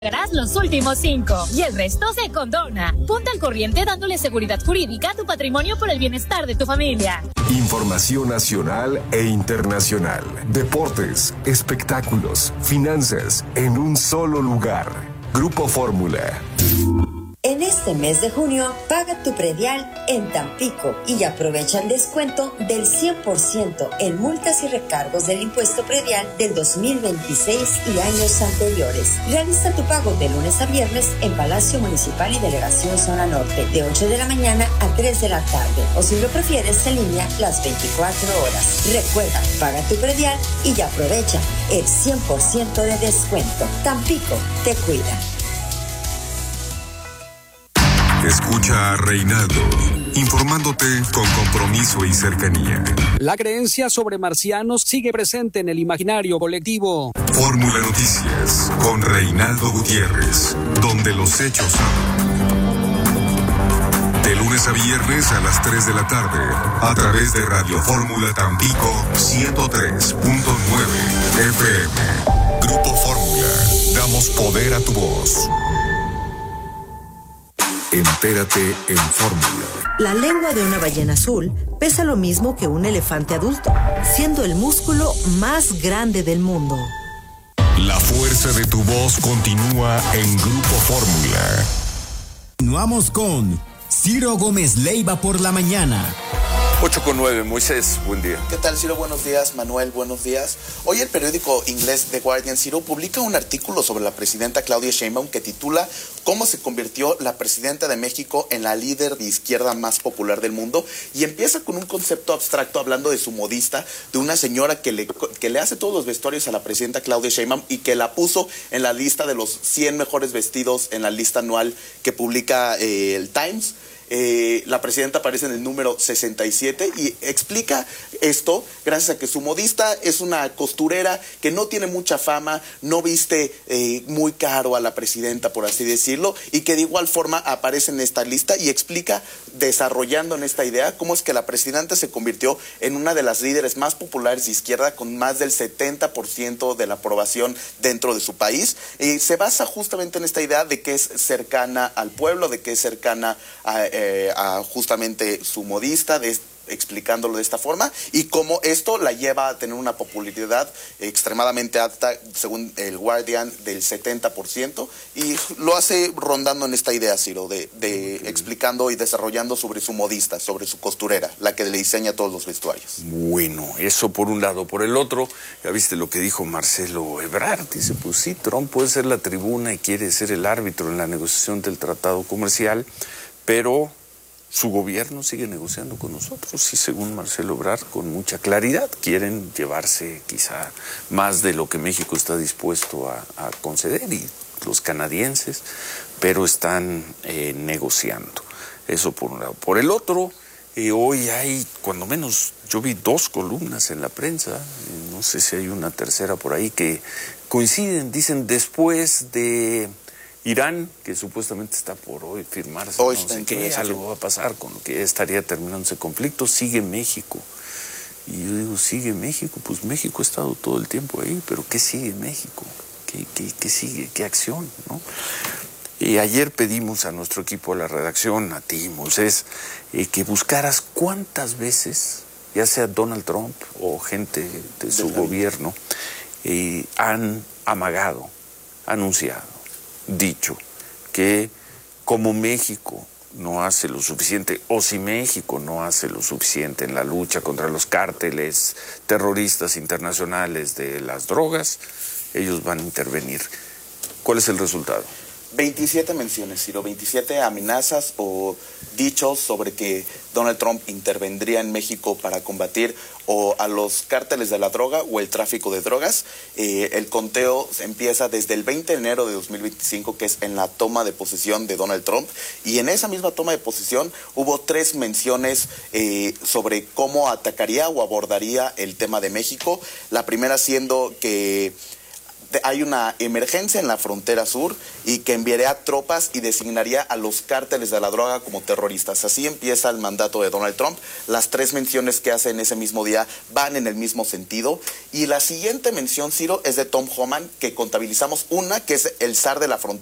Pagarás los últimos 5 y el resto se condona. Ponte al corriente dándole seguridad jurídica a tu patrimonio por el bienestar de tu familia. Información nacional e internacional. Deportes, espectáculos, finanzas, en un solo lugar. Grupo Fórmula. En este mes de junio, paga tu predial en Tampico y aprovecha el descuento del 100% en multas y recargos del impuesto predial del 2026 y años anteriores. Realiza tu pago de lunes a viernes en Palacio Municipal y Delegación Zona Norte, de 8 de la mañana a 3 de la tarde, o si lo prefieres en línea, las 24 horas. Recuerda, paga tu predial y aprovecha el 100% de descuento. Tampico te cuida. Escucha a Reinaldo, informándote con compromiso y cercanía. La creencia sobre marcianos sigue presente en el imaginario colectivo. Fórmula Noticias, con Reinaldo Gutiérrez, donde los hechos hablan. De lunes a viernes a las 3 de la tarde, a través de Radio Fórmula Tampico 103.9 FM. Grupo Fórmula, damos poder a tu voz. Entérate en Fórmula. La lengua de una ballena azul pesa lo mismo que un elefante adulto, siendo el músculo más grande del mundo. La fuerza de tu voz continúa en Grupo Fórmula. Continuamos con Ciro Gómez Leiva por la mañana. 8:09, Moisés, buen día. ¿Qué tal, Ciro? Buenos días. Manuel, buenos días. Hoy el periódico inglés The Guardian, Ciro, publica un artículo sobre la presidenta Claudia Sheinbaum que titula ¿Cómo se convirtió la presidenta de México en la líder de izquierda más popular del mundo? Y empieza con un concepto abstracto hablando de su modista, de una señora que le hace todos los vestuarios a la presidenta Claudia Sheinbaum y que la puso en la lista de los 100 mejores vestidos en la lista anual que publica el Times. La presidenta aparece en el número 67 y explica esto gracias a que su modista es una costurera que no tiene mucha fama, no viste muy caro a la presidenta, por así decirlo, y que de igual forma aparece en esta lista y explica, desarrollando en esta idea, cómo es que la presidenta se convirtió en una de las líderes más populares de izquierda con más del 70% de la aprobación dentro de su país. Se basa justamente en esta idea de que es cercana al pueblo, de que es cercana a justamente su modista, explicándolo de esta forma, y cómo esto la lleva a tener una popularidad extremadamente alta, según el Guardian, del 70%, y lo hace rondando en esta idea, Ciro, de explicando y desarrollando sobre su modista, sobre su costurera, la que le diseña todos los vestuarios. Bueno, eso por un lado. Por el otro, ya viste lo que dijo Marcelo Ebrard, dice, pues sí, Trump puede ser la tribuna y quiere ser el árbitro en la negociación del tratado comercial, pero su gobierno sigue negociando con nosotros y, según Marcelo Ebrard, con mucha claridad quieren llevarse quizá más de lo que México está dispuesto a conceder, y los canadienses, pero están negociando. Eso por un lado. Por el otro, hoy hay, cuando menos, yo vi 2 columnas en la prensa, no sé si hay una tercera por ahí, que coinciden, dicen, después de Irán, que supuestamente está por hoy firmarse, hoy no sé qué, algo va a pasar con lo que estaría terminando ese conflicto, sigue México. Y yo digo, ¿sigue México? Pues México ha estado todo el tiempo ahí, pero ¿qué sigue México? ¿Qué sigue? ¿Qué acción? ¿No? Y ayer pedimos a nuestro equipo de la redacción, a ti, Moisés, que buscaras cuántas veces, ya sea Donald Trump o gente de su gobierno, han amagado, anunciado, dicho que como México no hace lo suficiente, o si México no hace lo suficiente en la lucha contra los cárteles terroristas internacionales de las drogas, ellos van a intervenir. ¿Cuál es el resultado? 27 menciones, Ciro, 27 amenazas o dichos sobre que Donald Trump intervendría en México para combatir o a los cárteles de la droga o el tráfico de drogas. El conteo empieza desde el 20 de enero de 2025, que es en la toma de posesión de Donald Trump, y en esa misma toma de posesión hubo 3 menciones sobre cómo atacaría o abordaría el tema de México. La primera siendo que hay una emergencia en la frontera sur y que enviaría tropas y designaría a los cárteles de la droga como terroristas. Así empieza el mandato de Donald Trump. Las 3 menciones que hace en ese mismo día van en el mismo sentido. Y la siguiente mención, Ciro, es de Tom Homan, que contabilizamos una, que es el zar de la frontera